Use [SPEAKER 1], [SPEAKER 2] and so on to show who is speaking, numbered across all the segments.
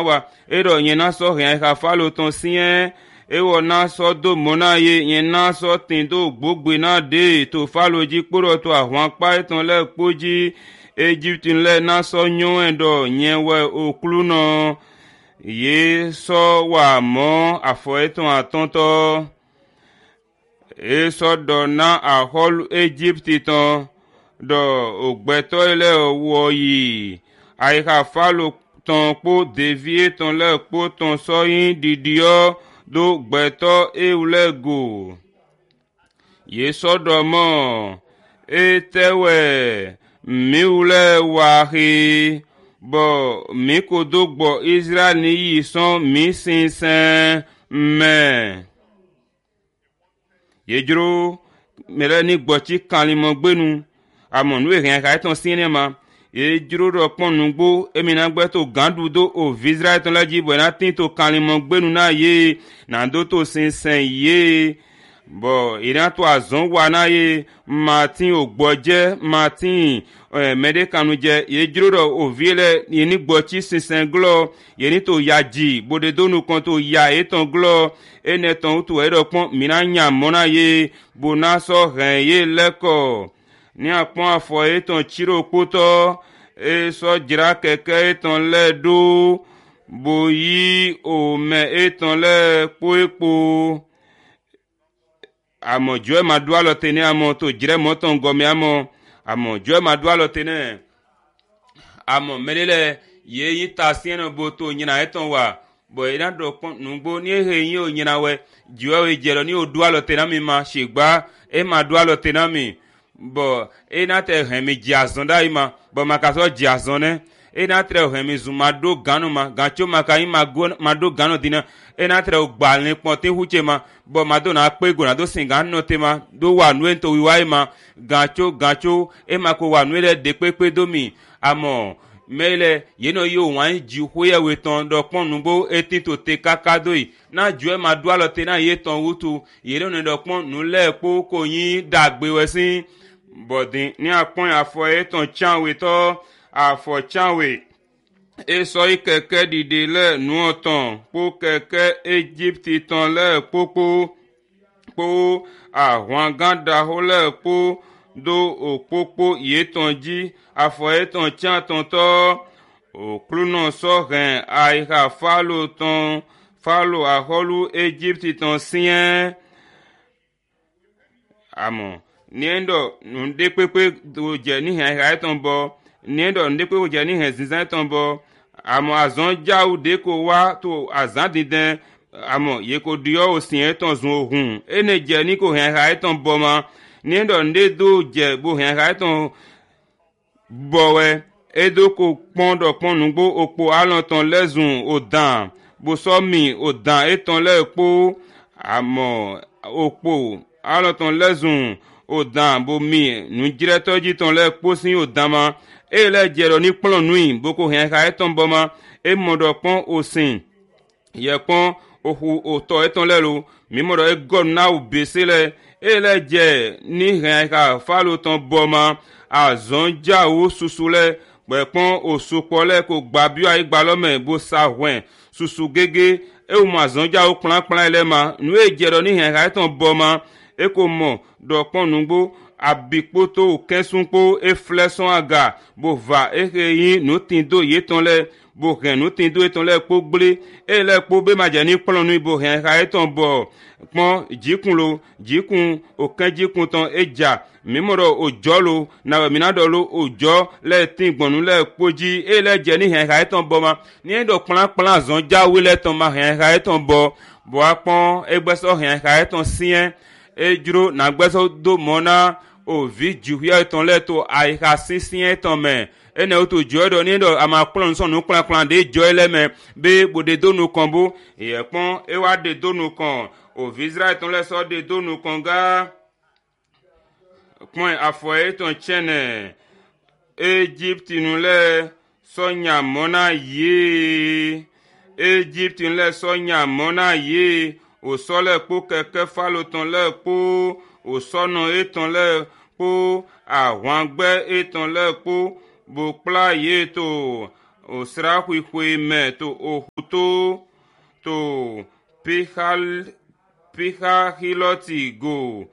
[SPEAKER 1] wa edo yen na so hen ka falo ton sien ewo na so do mona ye yen na so tin do gbogbe na de to falo ji poro to àwọn pa itan le poji Egypt le na so yun endo yen we oklu no ye so wa mo afo etan atonto e so do na ahol Egypt ton do ogbeto ile owo yi ai ka falo ton po devie ton le po ton so yin didio do gbeto e ulego ye so do mo e tewe mi ule wahi bo mi ko do gbo Israel ni yi son mi sinsen me ye juro mere ni gbo ti kanlimo gbenu amonu e ren ka ton sinema ye juro do ponu gbo emi na gbe to gandu do o Israel ton la ji bo na tin to kanlimo gbenu na ye na do to sinsen ye bo iran to azon wa na ye Martin ogboje Martin mede kanu je ye juro o vile ye ni gbochi sinsen glo ye ni to yaji bode donu kon to ya eton glo eneton to edo pon mina nya mona ye bona so ren ye leko ni apon afo eton chiro poto e so jira keke eton le do boyi o me eton le poepo amo joe madua lo tene amo to jire moton gome amo joe madua lo tene amo melele ye yita sieno boto nyina eton wa bo ina do pon nugbo ni ehe yin o nyina we joe we jero ni odua lo tene mi ma shegba e madua lo tene mi bo ina te hemi jiazon da ima bo makaso jiazon ne ina tre hemi zuma do ganu ma gancho makai mado ganu dina ena tre ogbal ni ponte huche ma bo madona pe gona do singa no tema do wa nu ento wiwa ma gancho e ma ko wa nu le de pepe do mi amo mele yeno yo wan ji hoye we ton do pon bo eti to te kakado yi na ju e ma do alo te na ye ton wutu yero ne do pon nu le po ko yin dagbe we sin bodin ni apon afo e ton chanwe to afo chanwe e so keke dide le nu otan po keke Egypt ton le popo po àwọn ganda ho le po do opopo ye ton ji afo e ton chan ton to okluno so ren ai ha falo aholu Egypt ton sien amo niendo nde pepe do je ni ha ton bo niendo nde pepe je ni ha zinzan ton bo amo azon jaou de ko wa to azan diden amo ye ko dio osin eton zun ohun ene je ni ko hen ha eton bo ma niendo nde do je bo hen ha eton bowe edo ko pondo ponugbo opo alonton lezun odan bo so mi odan eton le po amo opo alonton lezun odan bo mi nu jire toji ton le po sin odan ma e le jero ni plon nui boko hen ka eton boma e modo pon osin ye pon ohu oto eton lelo mi modo e god na u besele e le je ni hen ka falo ton boma azon ja o susule pe pon osupo le ko gba bi ai gba lo me bo sa wen susu gege e o mo azon ja o plan ele ma nu e jero ni hen ka eton boma e ko mo do pon nugbo abipoto kensunpo e fleson aga bo va e yin no tindo ye ton le bo ren no tindo eton le po gble e le po be ma je ni plonu bo ren ka eton bo pon jikun o kan jikun ton eja mimoro ojolo na mi na do lo ojo le tin gbonu le poji e le je ni hen ka eton bo ma ni do plan zon jawe le ton ma hen ka eton bo apon egbeso hen ka eton sien e juro na gbeso do mona o vi juhia eton le to ai ka sinsin eton me ene o to jodo ni do ama plon so no plan de joile me be bode do no kombo e pon e wa de do no kon o vi Israel eton le so de do no konga point afo eton chene Egypt nu le so nya mona ye Egypt nu le so nya mona ye o so le po keke falo ton le po o sono eton le po àwọn gbe eton le po bo pla ye to osra kwe me to ohuto to picha hiloti go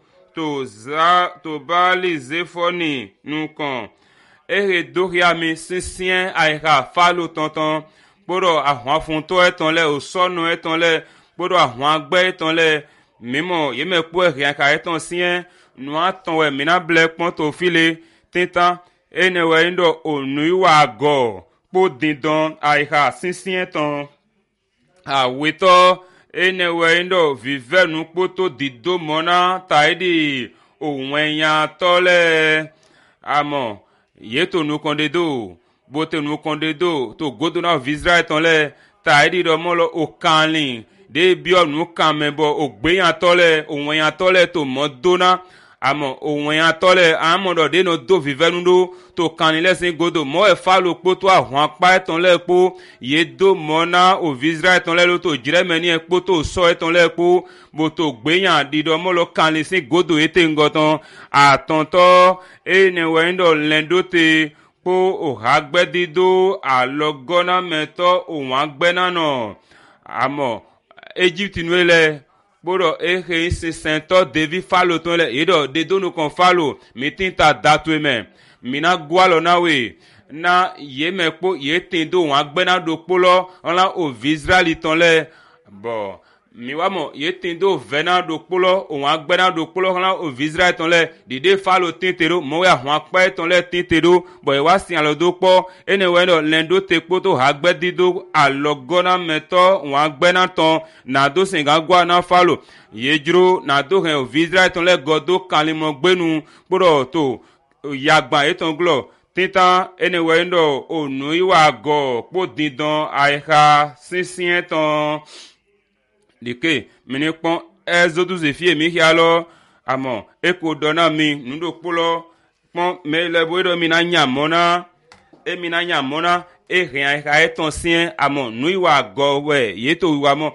[SPEAKER 1] to bali zefoni nukon ere doria mi sisien aira falo tonton gbọ́dọ̀ àwọn afuntọ́ ẹ̀tàn lẹ̀ òsọ́nù ẹ̀tàn lẹ̀ gbọ́dọ̀ àwọn agbẹ́ ẹ̀tàn lẹ̀ mímọ̀ yẹ́mẹ̀kú ẹ̀rìn àkà ẹ̀tàn síẹ́ nù àtàn wẹ̀ mìíràn bilẹ̀ pọ́n tó file títàn ẹnẹwẹ̀ ẹ̀ńdọ̀ ònú ìwà àgọ̀ kpó dídán àìhà sísìn ẹ̀tàn àwetọ́ ẹnẹwẹ̀ ẹ̀ńdọ̀ vivẹ́nu kpó tó dìdó mọ́ná tàìdì òun ẹ̀yà tọ́lẹ̀ àmọ̀ yẹ́tò nukọ̀ndédò bote nu kondedo to godo na Israel ton le ta edi do mo lo okanlin de bio nu kan me bo ogbeyan tole ohun yan tole to mo dona amo ohun yan tole amo do de no do vivenu do to kanlin lesin godo mo e fa lo po to àwọn apa ton le po ye do mo na o Israel ton le lo to jire meni e po to so e ton le po bo to gbeyan di do mo lo kanlin sin godo ete ngoton atonto ene wendo lendote kó òhàgbẹ́dídó àlọ́gọ́nà mẹ́tọ́ òun àgbẹ́nànà àmọ́ Egypt nuélẹ̀ gbọ́dọ̀ ehe sísẹ́ntọ́ David falo tó lẹ̀ yídọ̀ dédónú kan falo mìtínta dàtú mẹ́ mìíràn gbọ́lọ̀ náwé na yémẹ̀ kpó yétìndó òun àgbẹ́nàdó kpólọ́ ọ̀là òvi Israẹli tán lẹ̀ bọ̀ miwamo yetindo vena do kpolo òun agbẹ́nà do kpolo hàn òvi Israẹli tán lẹ̀ dìde falo tìǹtẹ̀rọ mọ̀wé àwọn apẹ́ tán lẹ̀ tìǹtẹ̀rọ bọ̀ ìwá sí àlọ́dó kpọ́ ẹnìwẹ̀ náà lẹ́ndó tẹ kpótó àgbẹ́dídó àlọ́gọ́nà mẹ́tọ́ òun agbẹ́nà tán nàdó sìngàgbọ́ àná falo yédúró nàdó hàn òvi Israẹli tán lẹ̀ gọ́dó kàlímọ̀ gbẹ́nu kpọ́dọ̀ tó yàgbà ètò glọ̀ títàn ẹnìwẹ̀ náà ònú ìwà gọ̀ kpó dídán àìka sísìn tán dike mini kpɔn ɛzodu zefie mi hia lɔ amɔ eko dɔna mi nuɖo kpolɔ kpɔn me le bo eɖɔ mi na nya mɔna emi na nya mɔna ehɛn eha etɔn sie amɔ nu iwa gɔ wɛ yeto iwa mɔ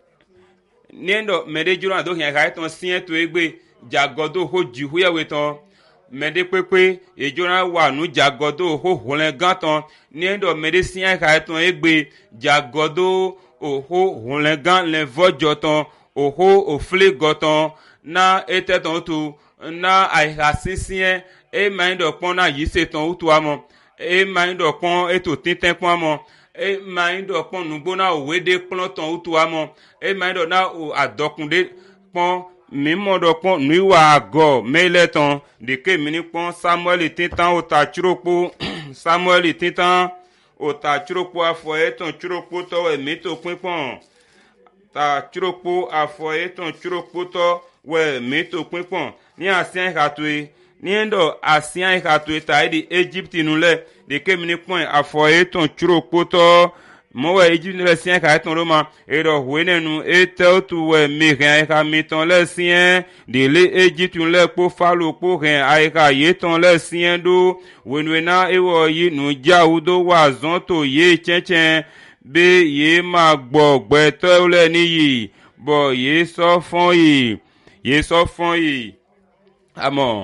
[SPEAKER 1] niendɔ me de dzro ado hɛn eha etɔn sie to egbe dzagɔdo ho dzihu yɛwe tɔn me de kpekpe edzona wa nu dzagɔdo ho hlɛ gãtɔn niendɔ me de sie eha etɔn egbe dzagɔdo oho hunlegan le vɔdzɔtɔn oho ofle gɔtɔn na etetɔn tu na ayiha sisiɛ ema yi dɔ kpɔn na yi setɔn utu amɔ ema yi dɔ kpɔn eto titɛ kpɔn amɔ ema yi dɔ kpɔn nugbo na owe de kplɔ tɔn utu amɔ ema yi dɔ na o adɔkun de kpɔn mímɔ dɔ kpɔn nuiwa agɔ mele tɔn deke mini kpɔn Samuel titan o ta tsurokpo Samuel titan ota tsurokpo afɔ etɔn tsurokpo tɔ wɛ mito kpekpɔn ta tsurokpo afɔ etɔn tsurokpo tɔ wɛ mito kpekpɔn ní asiã ìhàtòe ní ɛndɔ asiã ìhàtòe ta yi di Egypt nu lɛ deke mini kpɔn afɔ etɔn tsurokpo tɔ mɔwɛ Egypt nu lɛ siã ìhà etɔn ɖo ma eɖɔ hoe nenu etɛ tu wɛ mihɛn ayiha mitɔn lɛ siã dele Egypt nu lɛ kpó falo kpó hɛn ayiha yetɔn lɛ siã ɖo wenue na ewɔ yi nudzawu do wa zɔn to ye tsɛtsɛ be ye ma gbɔ gbɛtɔwo lɛ niyi bɔ ye sɔ fɔn yi amɔ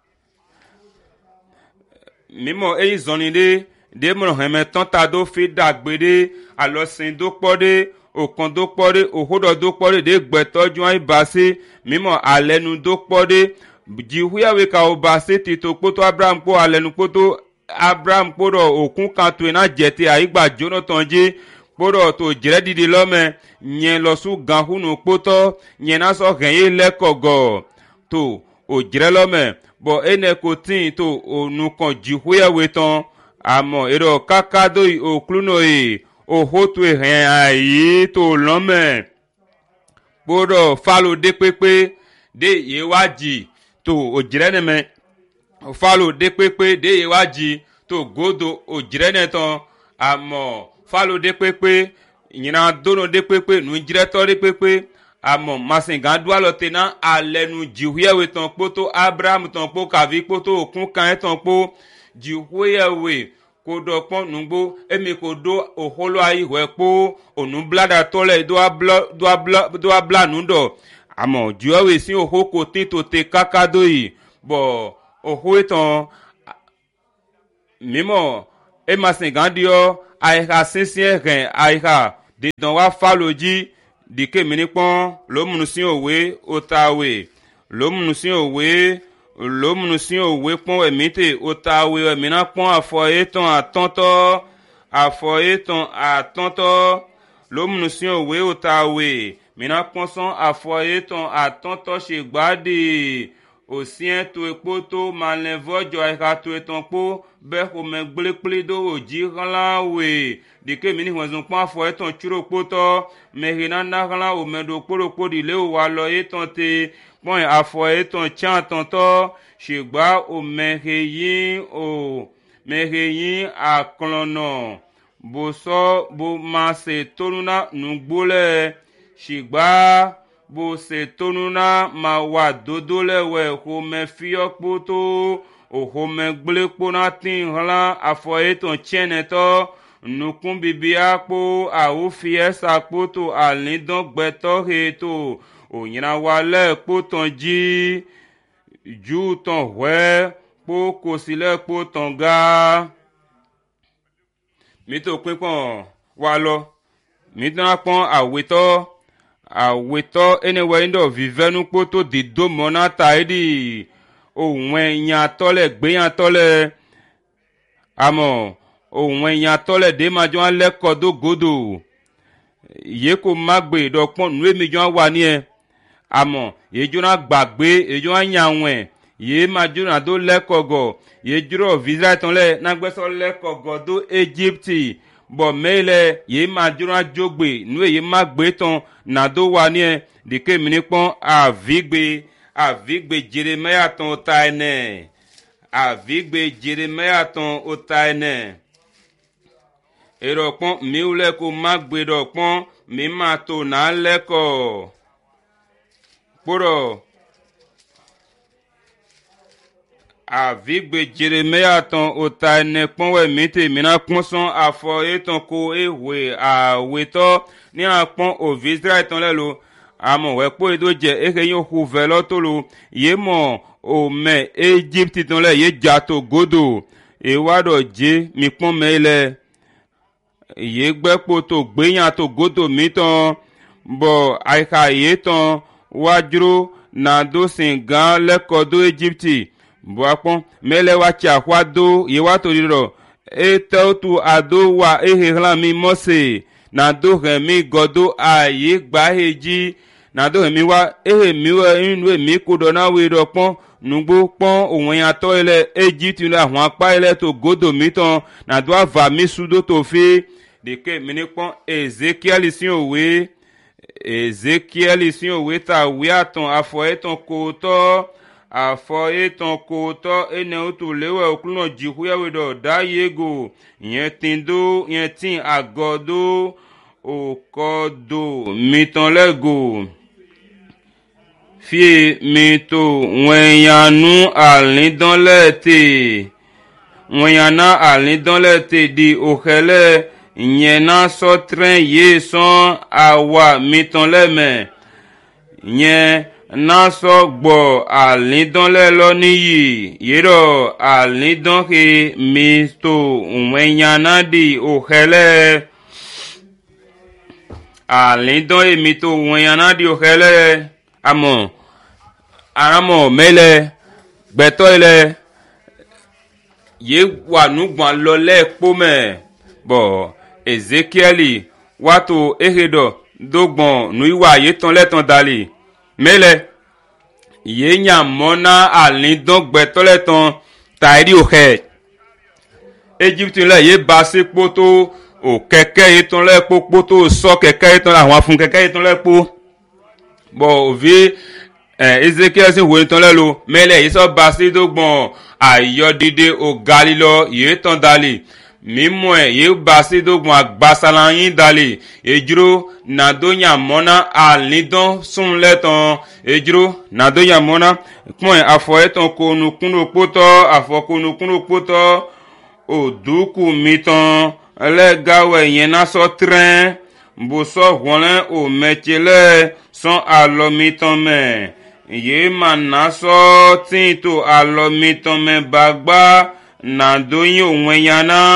[SPEAKER 1] mímɔ eyi zɔni de mɔ hɛmɛtɔn ta do fi dagbe de alɔsin do kpɔ de òkan do kpɔ de òhodɔ do kpɔ de gbɛtɔ jɔn ibase mímɔ alɛnu do kpɔ de dzihuyawe ka o base tito kpoto Abraham kpo alɛnu kpoto Abraham kpɔdɔ òkun kan to ina jɛte ayigba Jonathan dzi kpɔdɔ to dzrɛ didi lɔmɛ nye lɔsu gahunu kpotɔ nye nasɔ hɛn ye lɛ kɔgɔ to o dzrɛ lɔmɛ bɔn ene ko tin to o nukɔn dzihuyawe tɔn amɔ eɖɔ kaka do yi o kluno yi o hoto hɛn ayi to lɔmɛ kpɔdɔ falo de kpekpe de ye wa dzi to o dzrɛ ne mɛ falo de kpekpe de ye wa dzi to godo o dzrɛ ne tɔn amɔ falo de kpekpe nyina dono de kpekpe nudzrɛtɔ de kpekpe amɔ masinga do alɔ te na alɛnu dzihuyawe tɔn kpoto Abraham tɔn kpo kavi kpoto okun kan tɔn kpo dzihuyawe ko dɔ kpɔn nugbo emi ko do oholo ayi hɔɛ kpo onubladatɔ lɛ do abla nu dɔ amɔ dzihuyawe si oho ko ti to te kaka do yi bɔn oho etɔn mímɔ emasinga diɔ aika sesien ren aika de don wa faloji dike mini pon lo munusin owe otawe lo munusin owe pon emite otawe emina pon afo eton atonto lo munusin owe otawe mina pon son afo eton atonto se gbade osien to epo to malenvojo aika to eton po be ko me gbelepele do oji ran we dike mini wonzon pon afo eton churo poto mehina na ran o medo poropo dile o wa lo eton te pon afo eton chan tonto segba o meheyin aklono bo so bo ma se toruna nugbole segba bo se tonuna ma wa dodole we ko me fiyo poto o ko me gbepo na tin ran afo eton cheneto nukun bibi apo a o fi esa poto alindon gbeto heto o yina wa le poton ji ju ton we po ko sile poton ga mi to pinpon wa lo mi tan pon aweto anywhere ndo vivenu poto di do mona taidi ohun eyan tole gbeyan tole amo ohun eyan tole de ma jo le kodo godo ye ko magbe do pon nu emi jo wa ni e amo ye jo na gbagbe e jo anyanwen ye ma jo na do le kogo ye juro visa ton le na gbeso le kogo do Egypti bo mele ye ma jo na jogbe nu ye magbe ton na do wa ni e de ke mini pon avigbe Jeremiah ton taine avigbe Jeremiah ton otaine ero pon mi ule ko magbe do pon mi ma to na leko poro avigbe Jeremiah ton otaine pon we mite mina pon son afo eton ko ewe aweto ni apon o Israel ton lelo amo we po edo je eke yo ku velo tolo ye mo o me Egypt ton le ye jato godo e wado je mi pon mele ye gbe poto gbeyan to godo mi ton bo aika ye ton wajuro na do sin gan le kodo Egypti bo apon mele wa cha kwa do ye wa to riro e to tu ado wa ehe hlan mi Mose na do remi godo aye gba heji na do mi wa mi wa inu mi kodo na we ro pon nugbo pon ohun yan to ile Egypt ni awon apa ile to godo mi ton na do ava mi sudo to fi de ke mi ni pon Ezekiel sin owe ta wi aton afo eton ko to ene otu lewe okluno jihuya we do da yego yen tin agodo okodo miton lego fi mito wenyanu alindon lete di okele yena so tren ye son awa miton leme yen na so gbo alindon le lo niyi yero alindon ke mito wenyana di okele alindon emito wenyana di okele aramo mele gbeto ile ye wa nugban lo le po me bo Ezekiel wato ehedo dogbon nu iwa ye ton le ton dali mele ye nya mona alindon gbeto le ton tairi ohe Egypt le ye base poto o keke ye ton le po poto so keke ye ton awon fun keke ye ton le po bo vi Ezekiel sin wo ton le lo mele ye so base dogbon ayodide o galilo ye ton dali mimo ye base dogbon agbasalan yin dali ejuro na donya mona alindon sun leton ejuro na donya mona pon afo eton konukunu poto afo konukunu poto oduku miton le gawe yen na so tren bo so wonlen o mechele son alomiton me ye manaso tin to alomiton me bagba na doyin onweyana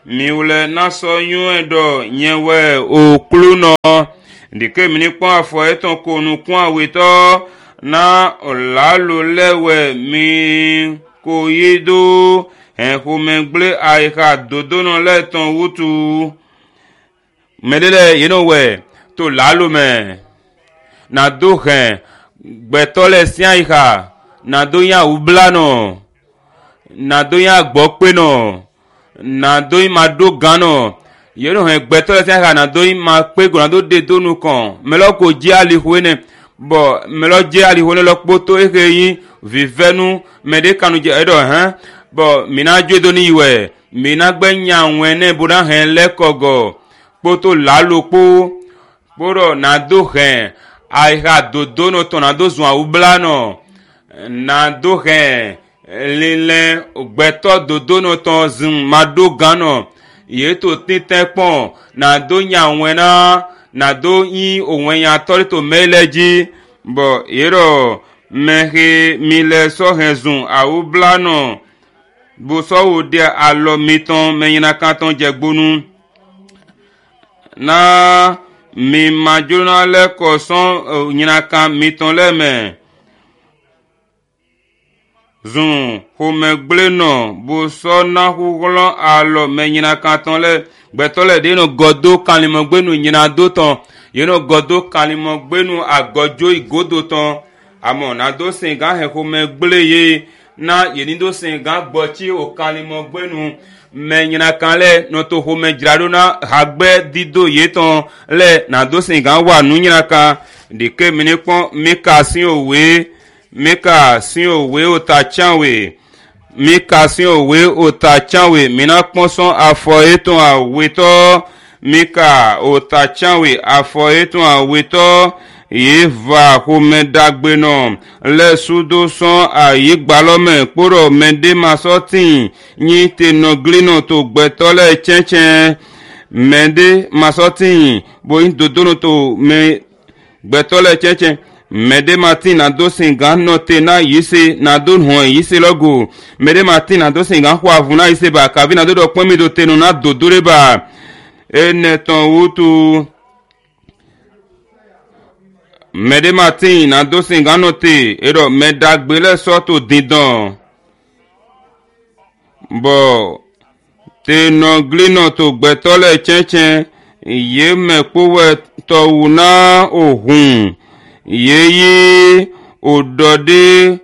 [SPEAKER 1] miule na so yun do nyewe oklu no dike mini pon afo eton konu kun aweto na olalu lewe mi ko yedo en ko megble aika dodo no leton wutu medele we to lalu me na do hen gbetole sian ika na do yan ublano na do yan gbokpe no na do ma do gano yero hen gbetole sian ika na do ma pe go na do de donu kan melo ko ji alihwene bo melo je alihwene lo poto ekeyin vivenu mede kanu je edo bo mina jodo ni iwe mina gbenya wene buda hen lekogo poto lalopo poro na do hen aiha dodo no to na do zwa ublano na do hen lile gbeto dodo no to zin mado gano yeto titepon na do nya wena na do yin owen ya tori to meleji bo yero mehe mile so hezun a ublano bo so wo de alo miton meyina kanton jegbonu na mi majona le ko son nyina kan miton le me zun ho megble no bo so na hugolo alo meyina kanton le gbetole de no godo kanimo gbenu nyina do ton yeno godo kanimo gbenu agojo igodo ton amo na do singa he ho megble ye na yenido singa gbochi o kanimo gbenu menyina kan le no to ho mejrado na hagbe dido yeton le na do singa wa nunyina kan de ke mini pon meka sin owe o ta chanwe meka sin owe o ta chanwe mina pon son afo eton aweto meka o ta chanwe afo eton aweto yeva ko medagbe no le sudo son ayi gbalome poro mende masotin yin te no glino to gbetole chenchen mende masotin bo in dodono to me gbetole chenchen mede martin na do singa no te na yise na do hon yise logo mede martin na do singa ho avuna yise ba kavi na do pon mi do te no na dodore ba eneton wutu mede martin na do singa no te ero medagbele so to didan bo te no glino to gbetole chenchen ye me powe to una ohun yeye odode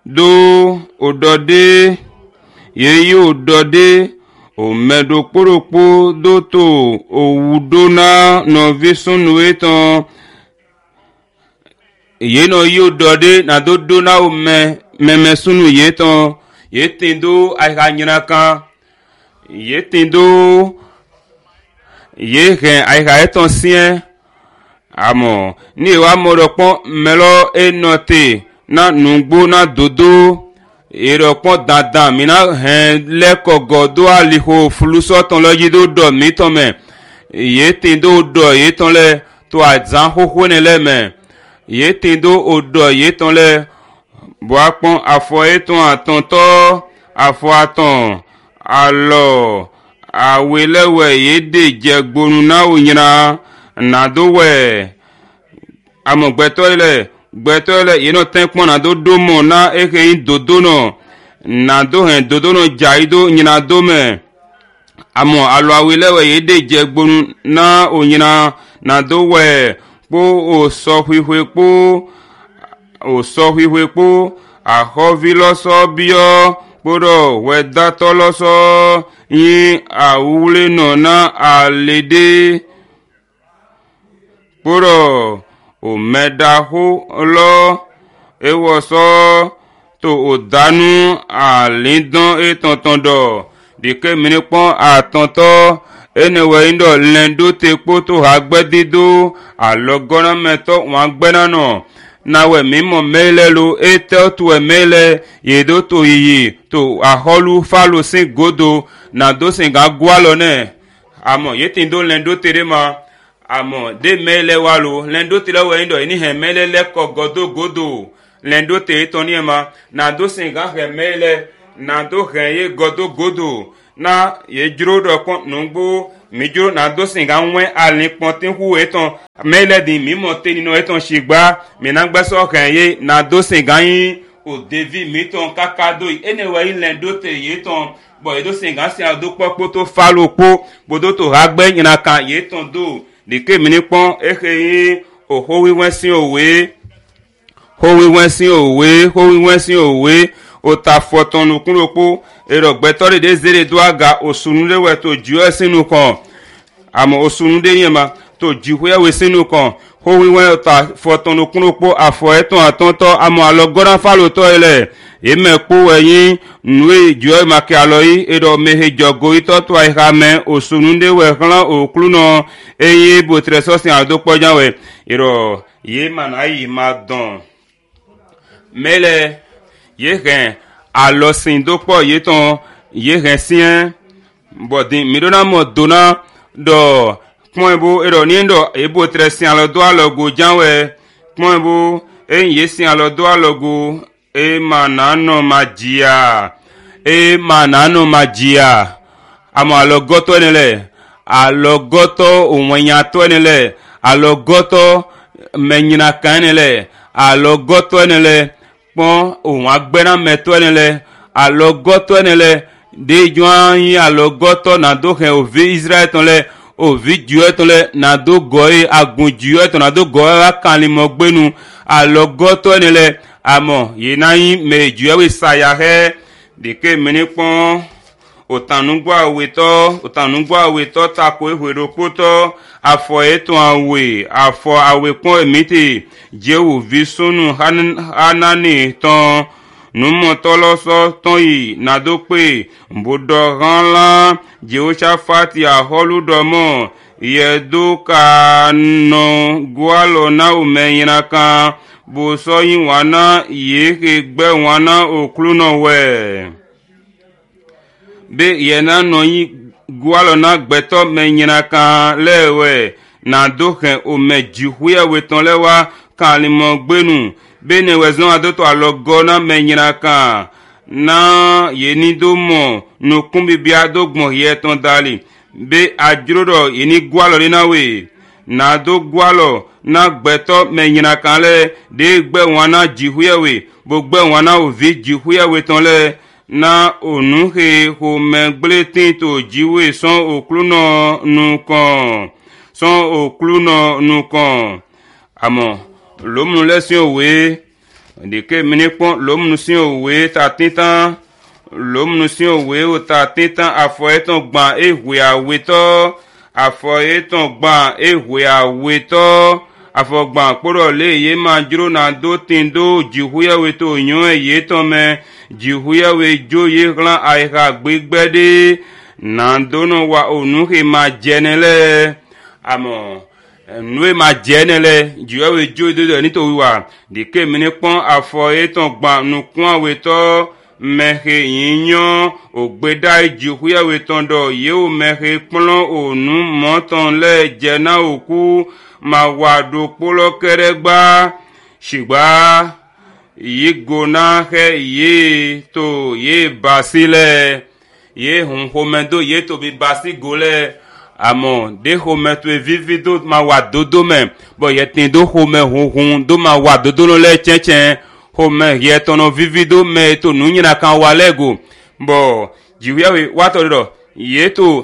[SPEAKER 1] yeye odode o medo poropo do to owudona no visunu eton ye no yo dode na do dona o memesunu yeton yetindo aihanyina kan yetindo ye gen aiha eton sien amo ni wa moropon melo enote na nungbo na dodo eropon dandan mina hen leko godo aliho fuluso ton loji do mi ton me yetindo do yeton le to azan hoho ne le me yetindo odo yeton le bo apon afo eton atonto afo aton alo awelewe yede jegbonu na onyina na do we amo gbetole yeno tenpon na do mo na eke in dodo no na do hen dodo no jaido nyina do me amo alo awelewe yede jegbonu na onyina na do we po o so hwihwe po ahovi lo so bio poro we dato lo so yin awule no na alede poro o medaho lo ewo so to odanu alidan etontondo dike minipon atonto enewe indo lendo te po to agbedido alogona meto wan gbena no nawe mimo mele lo etel to mele yedo to yi to aholu falo sin godo na do sin ga gwalo ne amo yetindo lendo terema amo de mele walo lendo tira we indo ni he mele le ko godo lendo te toniema na do sin ga he mele na do he ye godo na ye juro do kon nungbo mi juro na do singa nwe alin pon tin hu eton mele di mi mo te nínú eton shigba mi na gbe so kan ye na do singa yin o devi mi ton kakado anyway len do te ye ton bo e do singa si ado popo to falo po bodo to hagbe yina kan ye ton do de ke mi ni pon yin o ho wi wen sin owe ho wi wen sin owe o ta foton nukun lopo ero gbetori de zere do aga osunu lewe to ju esinu kan amo osunu de yema to ju we sinu kan ho wi wen ta foton nukun lopo afo eton atonto amo alogoran falo to ele emepo eyin nwe ju e make aloyi ero mehe jogo ito to ai me osunu de we kan okluno eyin bo tresosin adopojan we ero ye manai ma don mele ye gen alosin do po ye ton ye gen sien bodin midona mo dona do point ero ni ndo ebo tresin alo do alogo janwe point ye sin alo do alogo manano magia amo alogoto enele alogoto onwenyato enele alogoto menyina kanele alogoto enele pon ohun agbera meto enele alogoto enele de joan yin alogoto na do hen ovi Israel tonle ovi juwe tonle na do goe agun juwe ton na do goe akanlimo gbenu alogoto enele amo yina yin me juwe we sayahe de ke meni pon otanugbo aweto tako ehwero poto afọ eton awe pon emite jewu visunu hanani ton numo toloso ton yi nadope mbodo ranla Jehoshaphat aholudomo yedo kano gwalo na umenyina kan bo so yin wana ye gbe wana okluno we be yena no yi gwalo na gbeto menyina kan lewe na dohen o mejihuya weton lewa kan limo gbenu be ne wezon adoto alogo na menyina kan na yeni do mo no kumbi bia dogbon yeton dali be ajrodo yeni gwalo rina we na do gwalo na gbeto menyina kan le de gbe wana jihuya we bo gbe wana ovi jihuya weton le na onuhe ho megbleti to jiwe son okluno nukon amo lomnu lesin owe de ke minipon lomnu sin owe ta titan lomnu sin owe o ta titan afo eton gban ehwe aweto afo eton gban ehwe aweto afo gban poro le ye ma juro na do tindo jihuya weto yun eye ton me jihuya we joye glan aiha gbegbede na dono wa onuhe ma jenele amo nwe ma jenele jihuya we joye do ni to wa de ke mini pon afo eton gban nukun aweto mehe yinyan ogbeda jihuya we tondo ye o mehe plon onu moton le jena oku ma wado polo keregba shigba yi gona he ye to ye basile ye homendo ye to bi basi gole amo de hometo vivido ma wadodo me bo ye tin do home hun do ma wadodo no le chechen home ye to no vivido me to nunyina kan walego bo jiwe we wato do ye to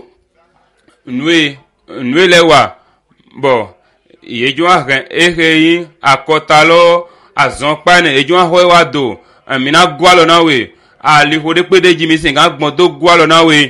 [SPEAKER 1] nwe lewa bo ye jo ahen eheyin akotalo azon pane ejo ho wa do amina gwalo na we ali hode pede jimi singa gbon do gwalo na we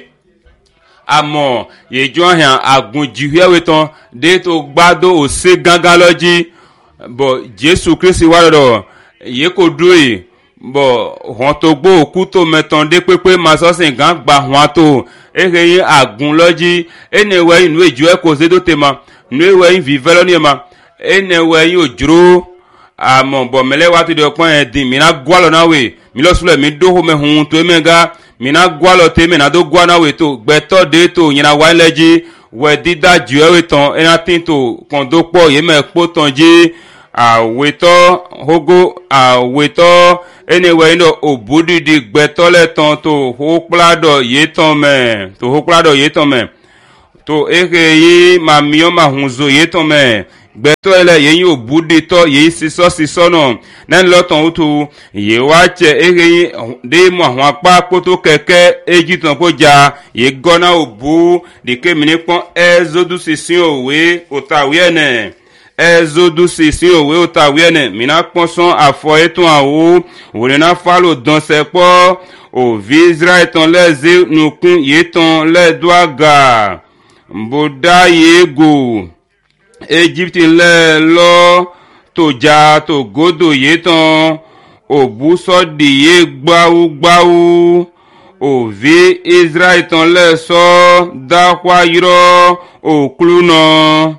[SPEAKER 1] amo ye jo han agun jiwe we ton de to gbado o se gangan loji bo Jesu Christ wa do ye ko dúró bo hon to gbo oku to meton de pepe ma so sin gan gba hon to eheyin agun loji enewe inu eju e ko se do tema nuwe yin vivelo ni ma enewe yin ojuro amo bo mele watu de opon edin mi na gwalo na we mi lo sule mi do ho me hun to emega mi na gwalo te me na do gwa na we to gbeto de to yin na wa leji we dida ju e we ton ena tin to kon do po ye me po ton ji awetɔ hogo awetɔ anyway no obudidi gbɛtɔ le tɔn to ho kpla dɔ ye tɔn mɛ to eke yi mamiɔ mahunzo ye tɔn mɛ gbɛtɔ le ye yi obuditɔ ye sisɔ nɔ nani lɔ tɔn woto ye wa tsɛ eke yi de mu ahɔn akpa kpoto kɛkɛ edzi tɔn ko dza ye gɔna obu dike mini kpɔn ɛzodu sisi owe otawiɛ nɛ. Exode 16 òwe otawiene mina kpɔnsɔn afɔ etɔn awo wòlena falo dɔnsɛ kpɔ òvi Israel tɔn lɛ ze nukun ye tɔn lɛ do aga boda ye go Egypte lɛ lɔ todza to godo ye tɔn òbusɔ di ye gbawu òvi Israel tɔn lɛ sɔ daxɔ yɔrɔ òklu nɔ.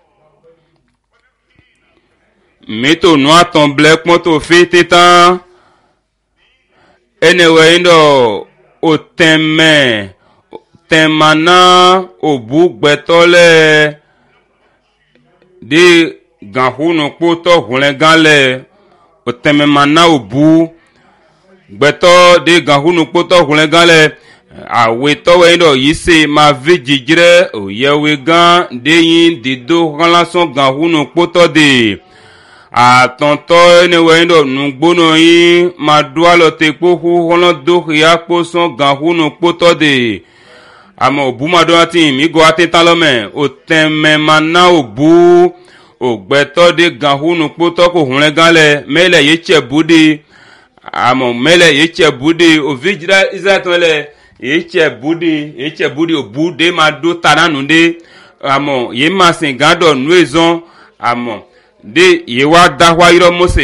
[SPEAKER 1] Mito nua ton black moto fete tan anyway ndo o temana obu gbetole de ganhunu poto hulenganle o temana obu gbeto de ganhunu poto hulenganle aweto we ndo yise ma vijijire o yewe gan de yin dido relason ganhunu poto de atɔntɔ enewe ŋdɔ nugbono yi ma do alɔ te kpoku xɔlɔ do xia kposɔn gahunu kpotɔ de ame obu ma do ati mi go ati ta lɔ mɛ o tɛmɛ ma na obu o gbɛtɔ de gahunu kpotɔ ko hlɛ gan lɛ mɛlɛ ye tsɛ bu de ame mɛlɛ ye tsɛ bu de o vi dzra Israel tɔ lɛ ye tsɛ bu de obu de ma do ta na nu de ame ye ma se gan dɔ nue zɔn ame. De ye wa da wa yiro Mose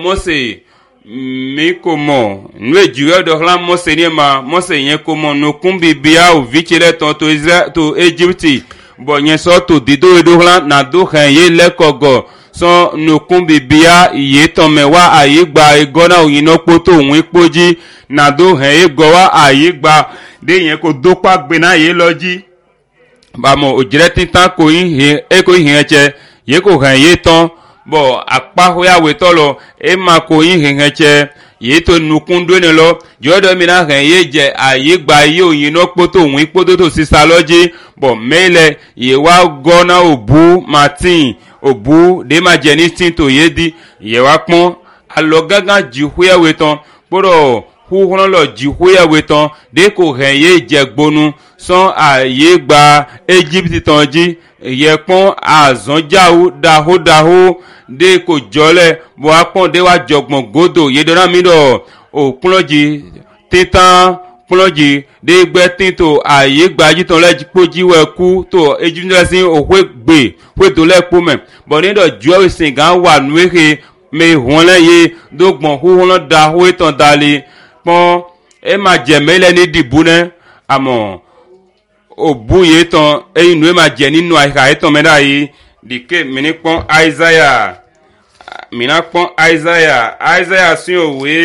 [SPEAKER 1] mi komo nwe jiwe do hla Mose ni ma Mose yen komo no kumbi bia o vichele ton to Israel to Egypte bo yen so to dido do hla na do khan ye le kogo so no kumbi bia ye ton me wa ayi gba igona o yino poto won ipoji na do han ye go wa ayi gba de yen ko do pa gbe na ye loji ba mo o jire titan ko yin he e ko yin eche ye ko han ye ton bo akpa hoya wetolo e ma ko yin henche ye to nukun do ne lo jodo mi na han ye je aye gba ye oyin no poto won ipoto to sisa loji bo mele ye wa gona obu martin obu de ma je ni tin to ye di ye wa pon alo gangan ji hoya weton poro hu hono lo ji hoya weton de ko han ye je gbonu son aye gba Egypt tonji ye pon azonjawu daho de ko jole bo apon de wa jogbon godo ye dona mi do o kunloji titan kunloji de gbe tinto aye gbaji ton le poji we ku to ejunlesin o we do le po me bo ni do jo sin gan wa nuwe me honle ye dogbon hu hon da ho ton dali pon e ma jemele ni dibune amo obu ye ton e inu e ma je ninu aika eton me da yi dike mini pon Isaiah mina pon Isaiah sin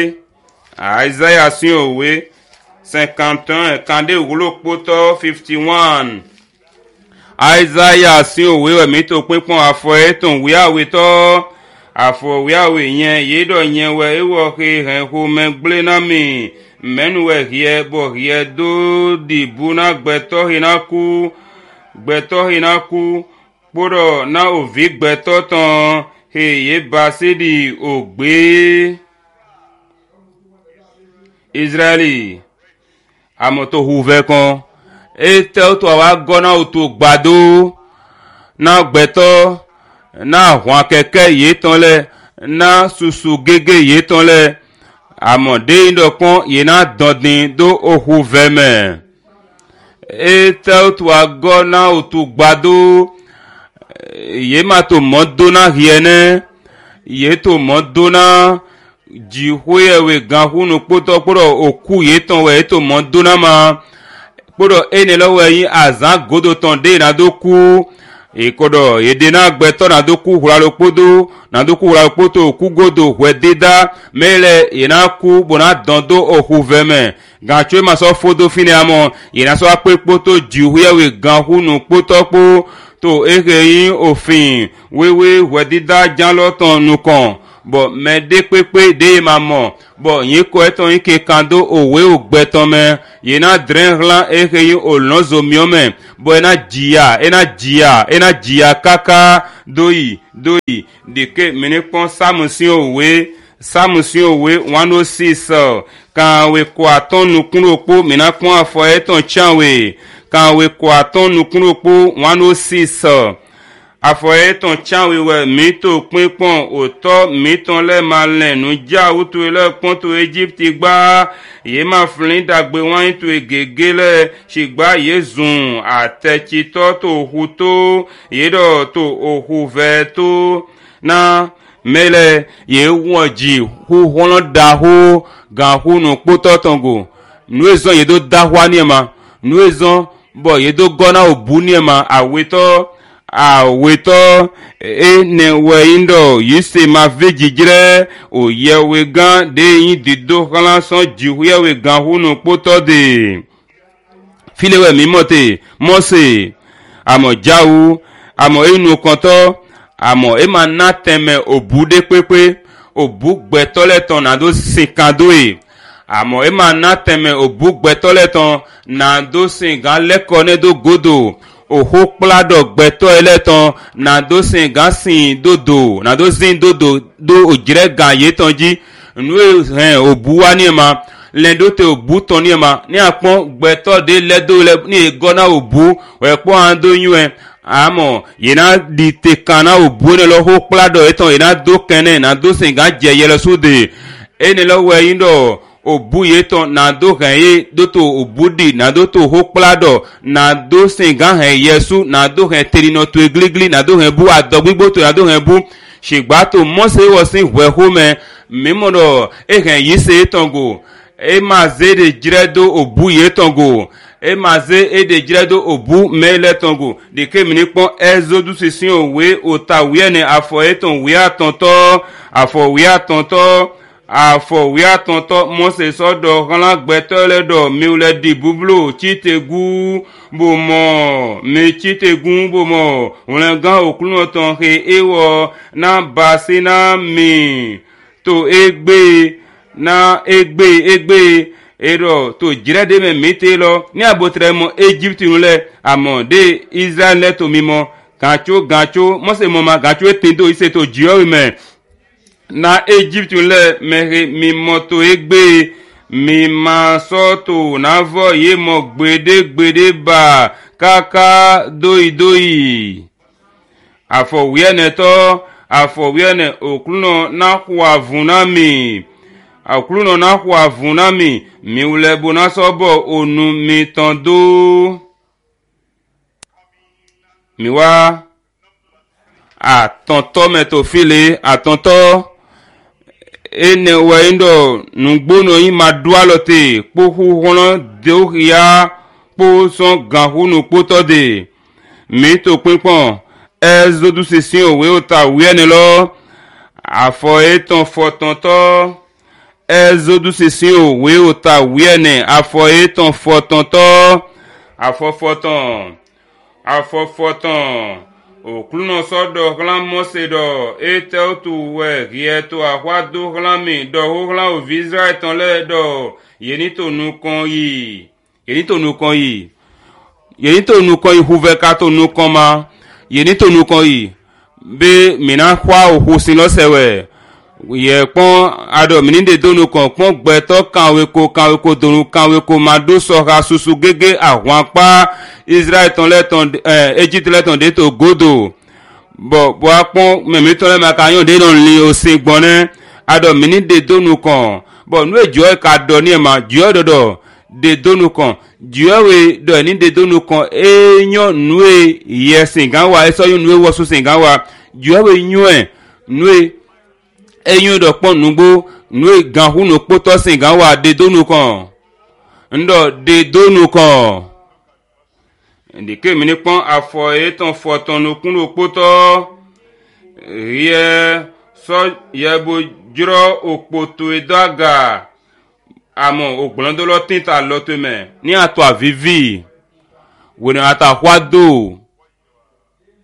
[SPEAKER 1] òwe 51 kande wulo poto 51 Isaiah sin òwe we mi to pin pon afọ eton wi awe to afọ wi awe yen ye do yen we ewo ke hen ho me gble na mi menu we hie bo hie do di buna gbeto hinaku poro na ovi gbeto ton he ye basidi ogbe Israeli amoto huve kon ete to wa gona oto gbado na gbeto na hwan keke ye ton le na susu gege ye ton le amode indo kon ye na dondin do ohuve me ete to wa gona oto gbado ye ma to modona hiene ye to modona jihoye we ganhunu poto poro oku ye ton we to modona ma poro ene lo we yin azan godo ton de na do ku ikodo yede na gbeto na do ku huralo podo na do ku huralo poto ku godo we deda mele ina ku bona dondo ohu veme gancho ma so fodo fini amo ina so ape poto jihoye we ganhunu poto po to ekeyin òfin wewe wedida janloton nukan bo mede pepe de mamo bo yin ko eton yin ke kando owe ogbeton me yena drenhlan ekeyin olonzo miome bo ena jia kaka doyi de ke mene pon samusin owe 106 kan we ko aton nukun opo mina pon afo eton chanwe kan we ko aton nukun opo 106 afo eton chanwe we mito pinpon oto miton le malen nu ja utu le pon to Egypt gba ye ma flin dagbe wan to egegele sigba yezun atechito to huto yedo to ohuveto na mele ye wonji hu hono daho gan hu no poto tongo nu ezon ye do dahwa ni ma nu ezon bo ye do gona obu ni ma aweto ne we indo yise ma vejijire o yewe gan de yin dido kala son jiwe we gan hu no poto de filewe mimote mose amo jawu amo inu konto amo ema na teme obude pepe obugbeto na do sikando amo ema na teme obugbeto na do singa lekone do godo oho plado gbeto eleton na do singa sin dodo na do zin dodo do ojire gan yetonji nu obuwa ni ma lendo te obu ton ni ma ni apon gbeto de ledo le ni gona obu we po ando yun amo yena di te kana obu ne lo ho plado eton yena do kene na do singa jeye lo sude ene lo we yindo obu yeton na do hen do to obudi na do to ho plado na do singa hen yesu na do hen terino to egligli na do hen bu adogbigbo to na do hen bu sigba to mose wo sin we home mimodo hen yise tongo e ma zede jiredo obu yetongo e maze ede jiredo obu mele tongo de kemini pon exodus sin owe otawiene afo eton wi atonto afo wi atonto mose sodo kan gbeto ledo miule di bublo chitegu bomo won gan okunu ton he ewo na basina mi to egbe ero to jirade me mete lo ni abotre mo Egypt nle amo de Israel to mimo gacho mo se mo ma gacho etendo ise to jio me na Egypt nle me mimo to egbe mi ma so to na vo ye mo gbede ba kaka doi afo wiene okluno na kwa vunami akuluno na kwa vunami mi ulebo na sobo onu mi tondo mi wa atonto metofile atonto ene we indo nugbono yin madualote pohu hono de ya po son ganhunu potode mi to pinpon exodus sin owe ota wiene lo afo eton fotonto exodus sin owe ota wiene afo eton fotonto afo foton okluno sodo glan mosedo etel tu we rieto ahwado glami do hogla o Israel ton le do yenito nu kon yi huveka to nu kon ma yenito nu kon yi be mina kwa o husin lo sewe ye pon ado mininde donu kon pon gbeto kanwe ko donu kanwe ko mado so ga susu gege àwọn pa Israel ton le ton Egypt le ton de to godo bo apon memi ton le makayon de don li o se gbone ado mininde donu kon bo nu ejo ka do ni ma jo dodo de donu kon juwe do ni de donu kon enyo nue yesinga wa eso yun nue wo su singa wa juwe nue eyun do pon nugbo nue ganhu no poto singa wa de donu kon ndo de donu kon ndike mi ni pon afo eton foton no kun no poto rie so yebo juro opoto edaga amo ogbondo lo tinta lo teme ni ato avivi wona ata hwado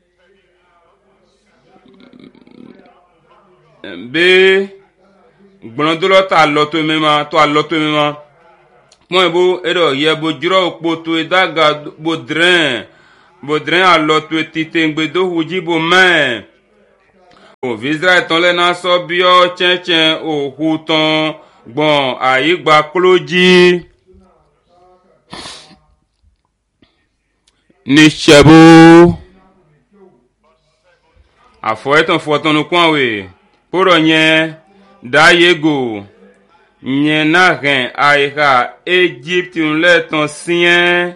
[SPEAKER 1] be gbonodolo ta loto mema to aloto mema pon bo edo ye bo juro poto edaga bodren aloto titengbe do huji bo men o Israel ton le na so bio chenchen o huton gbon ayigba kloji ni chebo afo eton foton no kwa we poro yen da yego yen na ren aiha Egypte nle ton sien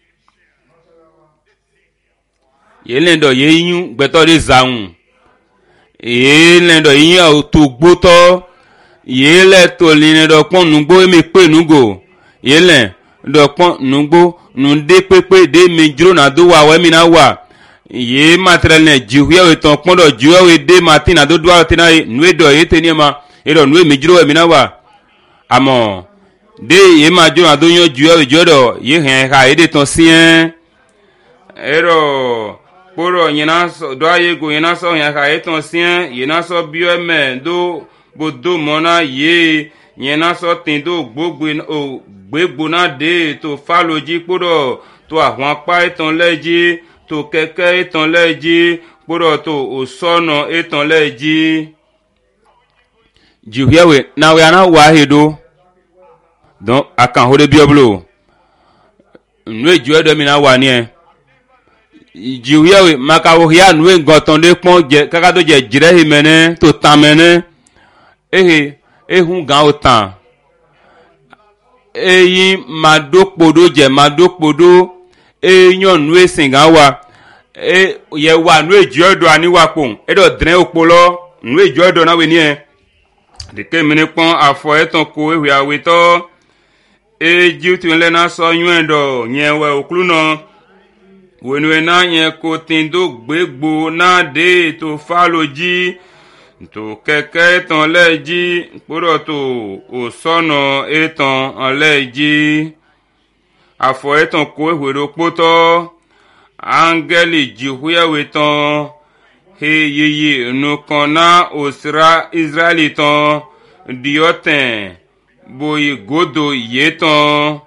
[SPEAKER 1] yelendo yeyun gbeto de zaun yelendo yin o to gboto yele to line do pon nugbo mi pe nugo yele do pon nugbo nunde pepe de mejro na do wa we mi na wa ye material ne jihuya we ton pon do jihuya we de matina do do atina nwe do yete ni ma edo nwe mejro we mi na wa amo de ye ma jo na do yan jihuya we jodo ye hen ha ede ton sien edo poro yena so do aye go yena so yan ha eton sien yena so bio me do bodo mona ye yena so tin do gbegbo na de to faloji poro to àwọn pa eton leji to keke eton leji poro to osono eton leji jihuyawe na we ana wahido don akan hode bioblo nwe juwe do mi na wa ni e jihuyawe makawo ya nwe ngoton de pon je kaka do je jire himene to tamene ehun gan o tan eyin madokpodo je madokpodo eyan nu esin gan wa ye wa nu eji odo ani wa pon edo dren opolo nu eji odo na we ni e de ke mi ni pon afo eton ko ewe awe to Egypt nle na so yun edo yen we okulu no wenwe na yen ko tin do gbegbo na de to faloji to keke etan leji poro to osono etan leji afo etan ko ehwero poto angeli jihuya wetan heyeye no kona osra Israelitan dioten boyi godo yetan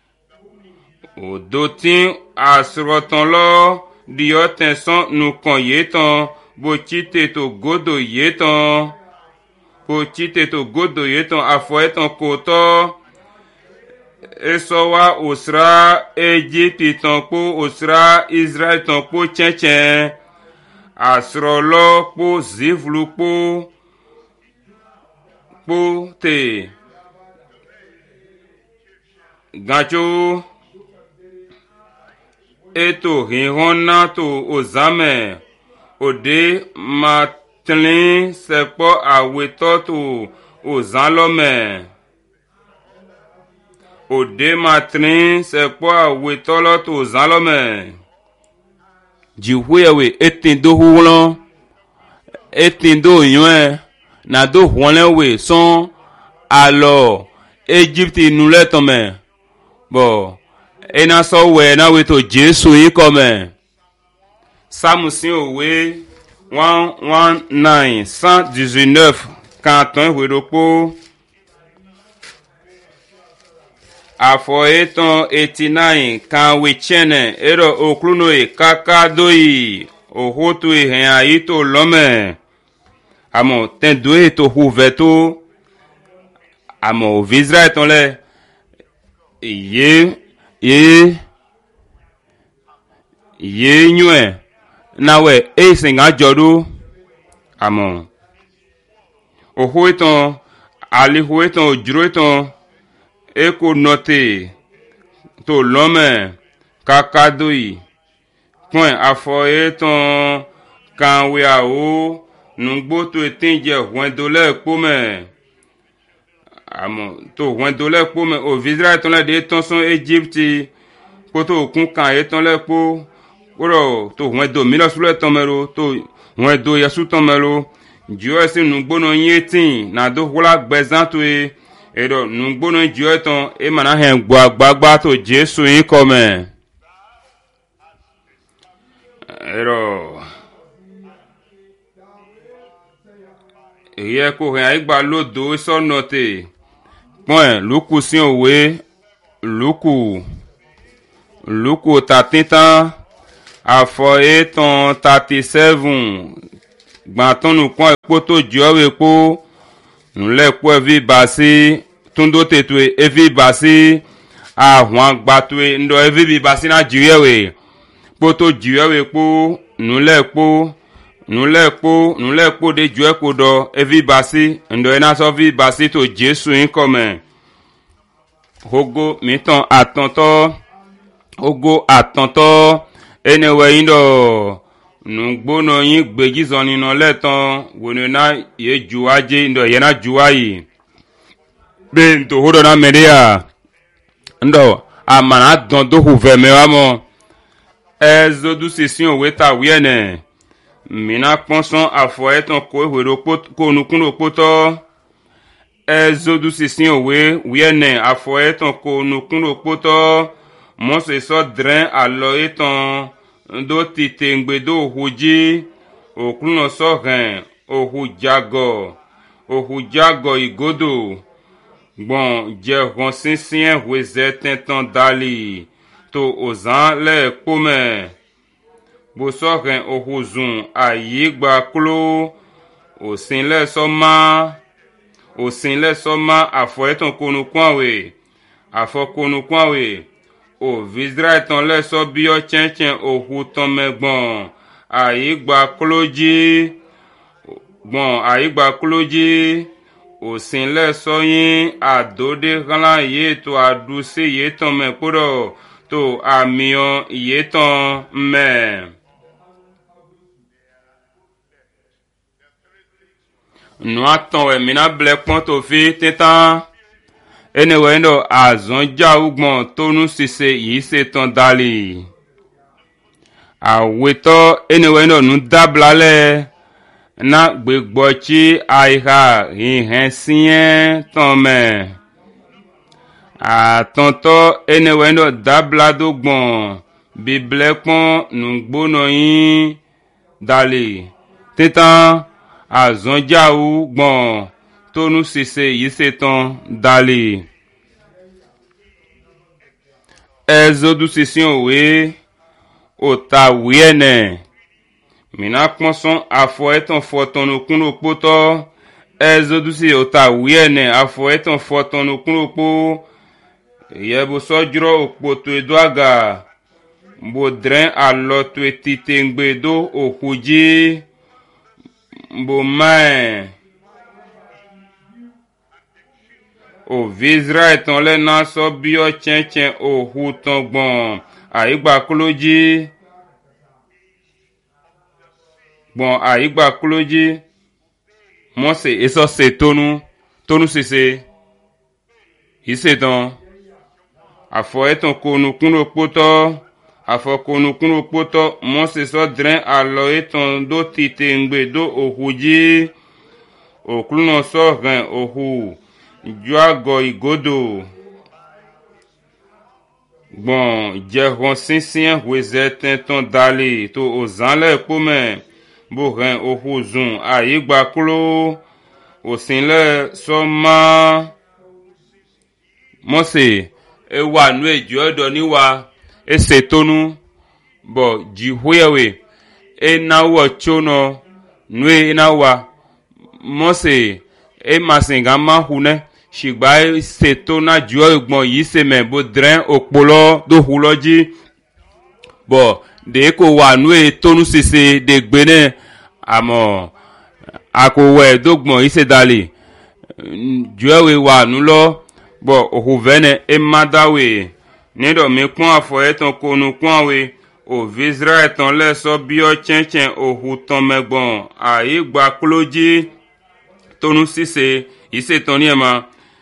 [SPEAKER 1] odotin asrotan lo dioten son no kon yetan bo chite to godo yetan afo etan koto esowa osra Egypte tan po osra Israel tan po chenchen asrolo po zivlu po te gacho eto hihona to ozame ode matlin sepo aweto to ozalome ode matlin sepo aweto lo to ozalome jihuyewe etindo huwlon etindo yun na do huwlen we son alo Egypte nule tome bo ena so we na we to Jesu yin come Samusin òwe 119 119 kanton weropo afo eton 89 kan we chene ero okluno e kakadoi ohoto e hen ayito lome amo ten doe to huveto amo Israel ton le ye nyue nawe esinga jodu amo ohoiton alihoiton ojroiton eko note to lome kakadoi point afoeton kanwe awo nungbo to etinje wendole pome amo to wendole pome o Israel ton la de ton son Egypte koto kun kan eton le po oro to wendo milo sule tomero to wendo yasu tomero jiyo si nungbo no yetin na do hola gbezanto edo nungbo no jiyo ton e mana hen gbagba to Jesu yin come edo Eye ko hen aigba lodo so note. Point luku si owe luku tatintan afọ eton 37 gbanton nu kon epo to jo epo nle epo evi basi tundo tetwe evi basi ahwan gbatwe ndo evi bi basi na jiwewe poto jiwewe epo nule ekpo de jo epo do evi basi ndo ena so vi basi to Jesu in come hogo miton atonto enewe indo nugbono yin gbegizo nino leton wonena ye juwaje ndo yena juwayi be nto hodo na media ndo amana don do huveme wamo ezodu sesin oweta wiene mina ponson afo eton ko ehwero ko nukuno poto ezodu sesin owe wiene afo eton ko nukuno poto Mose so dren alo eton do titengbe do huji okuno so ren ohujago igodo bon je ronsinsien weze tentan dali to ozan le pome bo so ren ohuzun ayigba klo osin le soma afo eton konu kwanwe o visra eton le so bio chen ohu ton megbon ayigba kloji osin le so yin adode glan ye to aduse ye ton me poro to amion ye ton me no aton we mina ble pon to fi tetan enewe ndo azonja ugbon tonu sise yi se ton dali aweto enewe ndo nu dablale na gbegbochi aiha hihen sien ton me atonto enewe ndo dablado gbon bible pon nu gbono yin dali tetan azonja ugbon tonu sise yi se ton dali ezodu sesin owe ota wiene mina ponson afo eton foton okuno poto ezodu si ota wiene afo eton foton okuno po yebo sojro okpoto edwaga bodren alot wetitengbe do okuji bo mai o visra eton le na so bio chen ohu ton gbon aigba kloji Mose eso se tonu sese iseton afo eton konu kuno poto Mose so dren alo eton do titengbe do ohuji okluno so ren ohu juago igodo bon je ronsinsien weze tenton dali to ozanle pome bo ren ohuzun ayigba klo osinle soma Mose ewa nu ejodo niwa esetonu bo jihuyewe enawo chono nu enawa Mose masinga mahune shigba seto na juo egbon yi se me bo dren okpolo do huloji bo de ko wa nu tonu sese de gbene amo akowe dogbon yi se dali juo we wa nu lo bo ohuvene emadawe nido mi pon afo eton konu kwanwe o visra eton le so bio chen ohu ton megbon aigba kloji tonu sise ise toni ema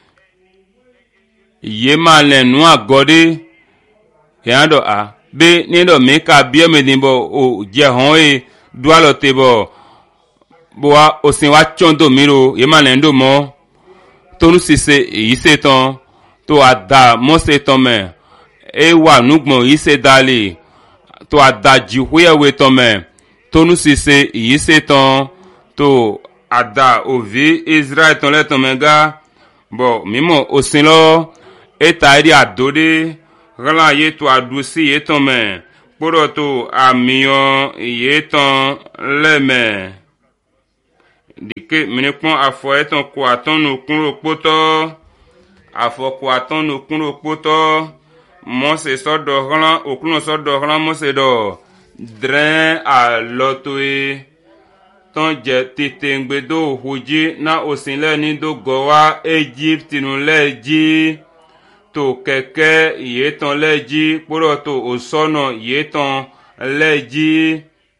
[SPEAKER 1] ye malen nu agode yando a be nido mi ka bio medimbo o je hon dualo tebo bo a osin wa chondo miro ye malen do mo tonu sise ise ton to ada Mose ton me wa nugbon ise dali to ada jihuye we ton me tonu sise ise ton to ada ovi Israel ton le ton mega bo mimo osinlo eta ri adode rala ye to adusi ye ton me poroto amion ye ton le me dike mine pon afo eton ko aton no kun poto afo ko aton no kun poto mo se sodo rala okun sodo rala mo se do dren a lotoe ton je titengbe do huji na osinle ni do gowa Egypt nu leji to keke yeton leji poro to osono yeton leji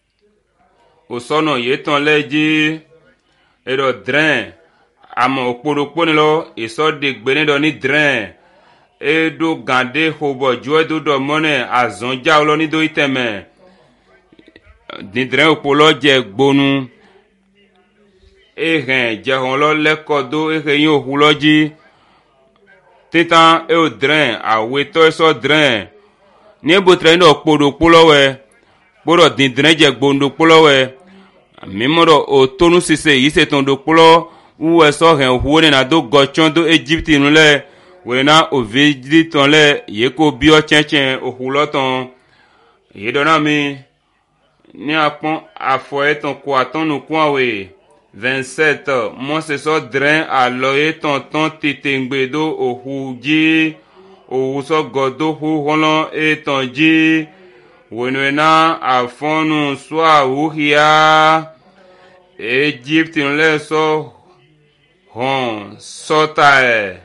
[SPEAKER 1] edo dren amo okporoponi lo iso de gbeni do ni dren edo gande hobo jo do do mone azonja lo ni do iteme ni dren opolo je gbonu ehen jehon lo lekodo ehen yo huloji titan e o dren awe to so dren ni bo tren do podo polowe poro din dren je gbondo polowe mimoro o tonu sise yise ton do polo u so hen huone na do gochon do Egypt nu le we na o vidi ton le yeko bio chenchen o huloton yedona mi ni apon afo eton ko aton nu kwa we 27 mon se so dren a loye ton titengbe do o huji o so godo hu holon eton ji wenwena afonu swa uhia Egypt le so hon sota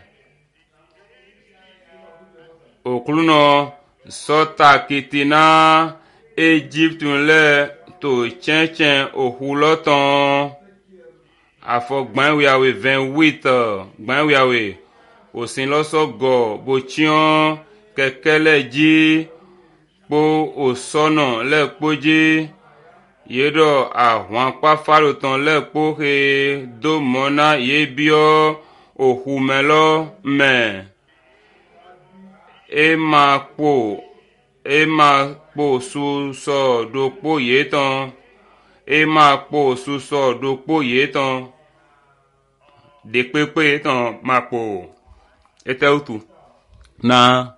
[SPEAKER 1] okuluno sota kitina Egypt le to chenchen o huloton afọ gbanwiawe 28 gbanwiawe osin loso go bochion kekele ji po osono le poji yedo ahwan pa faroton le po he do mona yebio ohumelo me e ma po su so do po yeton e ma po su so do po yeton de pepe ton ma po etautu na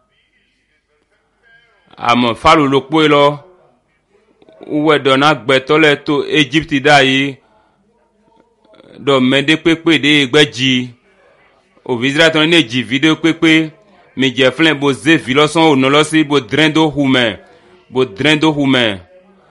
[SPEAKER 1] amo falu lo po lo uwe do na gbeto le to Egypt dai do mede pepe de gbeji o visra ton ne ji video pepe me je flen bo ze filoson o no lo si bo drendo hume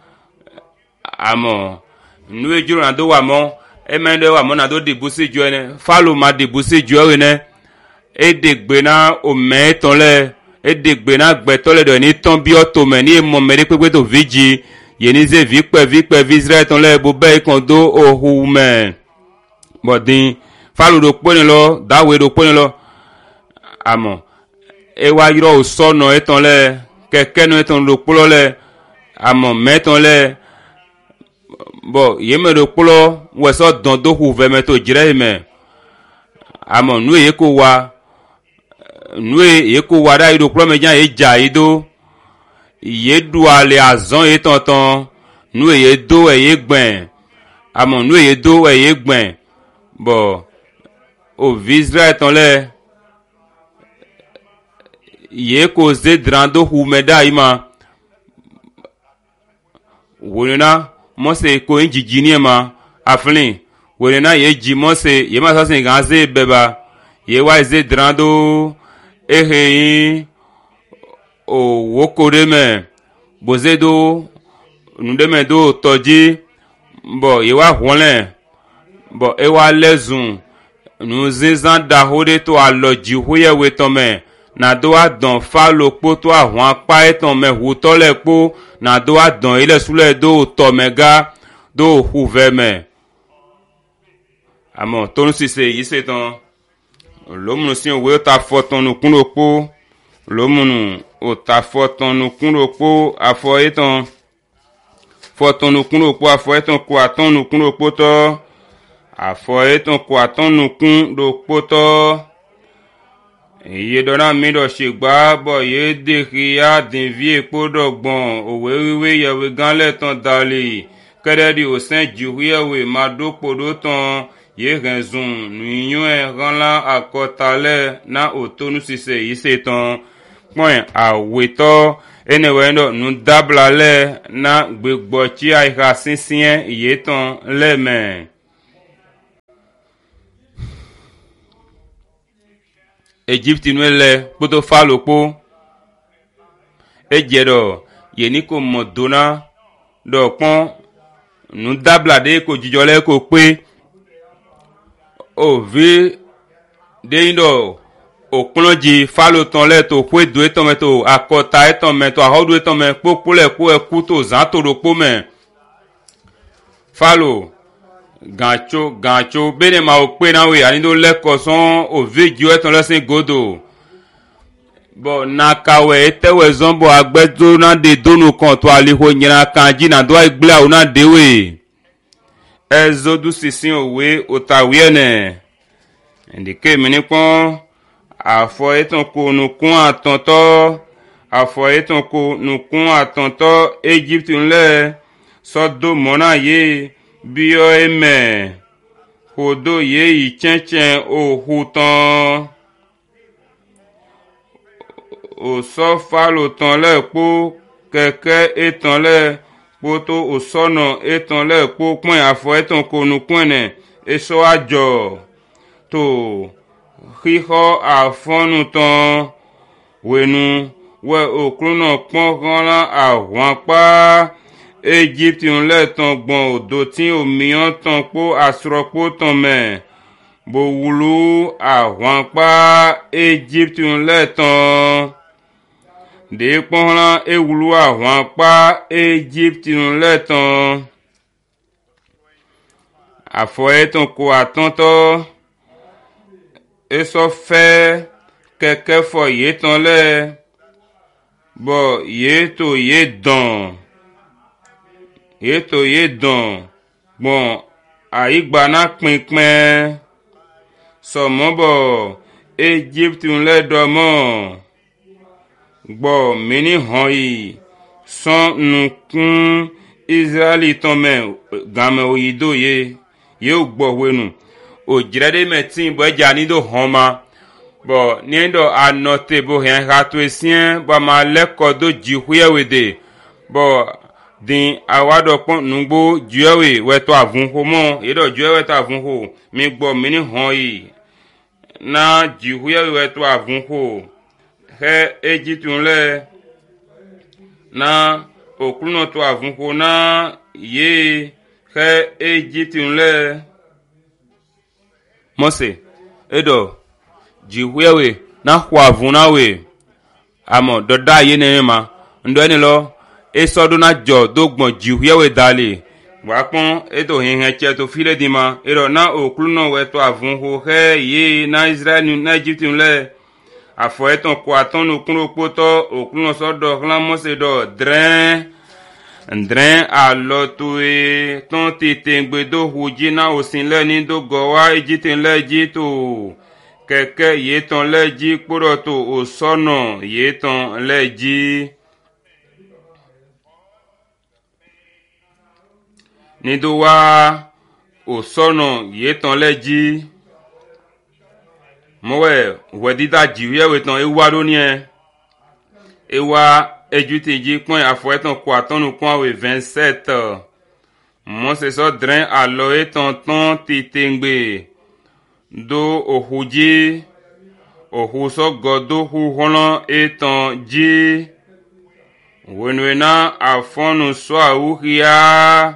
[SPEAKER 1] amo nu ejuro na do wa mo emende wa mo na do debusi jo ene falo ma debusi jo ene edegbe na o me ton le edegbe na gbeto le do ni ton bi oto me ni mo me de pepe to viji ye ni ze vi pe Israel ton le bo be kon do o hume bodin falo do poni lo dawe do poni lo amo e wa yiro o sono eton le keke no eton do polo le amo meton le bo yeme do polo we so don do hu ve me to jire me amo nu ye ko wa da do polo me jan e ja ido ye du ale azon e tonton nu ye do e ye gben amo nu ye do e ye gben bo o Israel ton le ye ko ze drando hu me da ima wona Mose ko injiji ni ma aflin wona ye ji Mose ye ma so sin gan ze beba ye wa ze drando ehe o wokore me bozedo nundeme do toji bo ye wa honle bo e wa lezun nu zizan da hode to aloji hoye we to me na do adon fa lo po to ahun apa eton me hu to le po na do adon ile sule do to mega do hu ve me amo ton si se yise ton lomunu si we ta foton nu kun opo lomunu o ta foton nu kun opo afo eton foton nu kun opo afo eton ko aton nu kun opo to afo eton ko aton nu kun do poto ye dona mi do se gba bo ye de kia din vie epo dogbon owe wiwe ye we gan le ton dali Kededi au sein Juhuyewe Madopo Doton ye renzon nuyon ranla akotale na otonu sise yiseton point a weto enewendo nu dablale na gbegbochi aika sinsien yeton leme Egypte nwele poto falokpo ejedo yeniko modona do pon nu dablade ko jijole ko pe o vi deindo o klonji falo ton le to kwe do eton meto akota eton meto ahodu eton me popo le ko ekuto zanto do po me falo gancho bene ma o pe na we ani do le koson o vi ju eton le sin godo bo nakawe etewe zombo agbedo na de donu kan to aliho nyina kanji na do igla una dewe Exodus 6 owe otawiene ndike minipon afo eton ko nukun atonto afo eton ko nukun atonto Egypte nle sodo mona ye bio eme kodo ye ichenchen o hutan o so falo ton le po keke eton le poto o sono eton le po point afo eton ko nukun ne eso ajo to hiho afonu ton wenu we okruno pon ganla àwọn pa Egypte nle ton gbon odo tin omiyan ton po asropo ton me bo wulu àwọn pa Egypte nle ton de ponla e wulu àwọn pa Egypte nle ton afo eton ko atonto eso fe keke fo ye ton le bo ye to ye don bon aigba na pinpin so mo bo Egypte nle do mo gbo mini hoyi son nukun Israeli ton me game oyido ye gbo wenu o jirade metin bo jani do homa bo niendo anote bo hen gato esien bo ma leko do jihuye bo din awado pon nugbo juewe weto avun ho mo yedo juewe weto avun ho mi gbo mini hoyi na jihuye weto avun ho he Egypte nle na okruno to avun ho na ye he Egypte nle Mose edo jihuyewe na hwavuna we amo doda ye nema ndo eni lo esodo na jo dogbon jihuyewe dali wa pon edo hinhen che to file dima edo na okruno we to avun ho he ye na Israel na Egypte nle afo eton ko atonu kunro poto okruno so do hlan Mose do Ndren alotue ton titengbe do huji na osinle ni do gowa Egypte nle jito keke yeton leji kporoto osono yeton leji nido wa osono yeton leji mowe wedida jiwe weton ewa do ni ewa Egypte ji point afo eton ko atonu point we 27 Mose so dren alo eton ton titengbe do ohuji ohuso godo hu hono eton ji wenwena afonu so auhia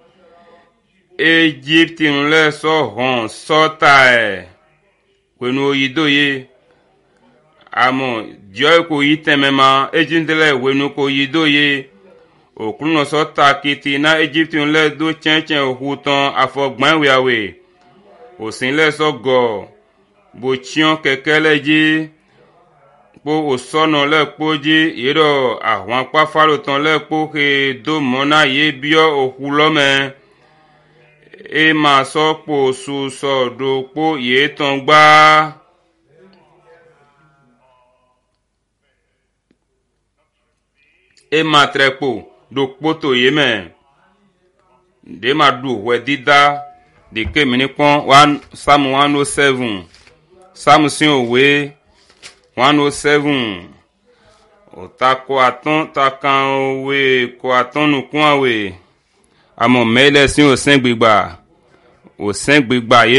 [SPEAKER 1] Egypte nle so hon sotae wenu oyidoye amo joy ko yitemema ejindele wenu ko yidoye okruno so takiti na Egypte nle do chenchen ohuton afogban wiawe osinle so go bo chion kekele ji po osono le poji yero àwọn pa faro ton le po ke do mona ye bio ohulome e ma so po su so do po ye ton gba e ma trepo do poto ye me de ma du we dida de ke mini pon Psalm 107 Psalm sin owe 107 o ta ko aton ta kan owe ko aton nu kun awe amo mele sin o sen gbigba ye